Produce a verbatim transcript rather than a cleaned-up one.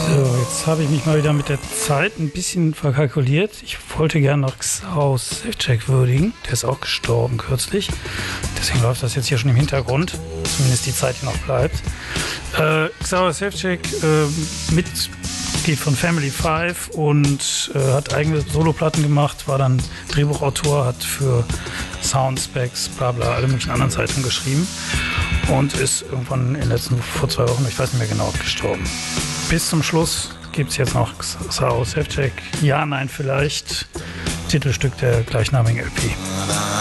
So, jetzt habe ich mich mal wieder mit der Zeit ein bisschen verkalkuliert. Ich wollte gerne noch Xao Savcek würdigen. Der ist auch gestorben kürzlich. Deswegen läuft das jetzt hier schon im Hintergrund. Zumindest die Zeit, die noch bleibt. Äh, Xao Savcek, äh, Mitglied von Family Five und äh, hat eigene Soloplatten gemacht, war dann Drehbuchautor, hat für Soundspecs, bla bla, alle möglichen anderen Zeitungen geschrieben und ist irgendwann in den letzten, vor zwei Wochen, ich weiß nicht mehr genau, gestorben. Bis zum Schluss gibt es jetzt noch Xao Savcek, ja, nein, vielleicht, Titelstück der gleichnamigen L P.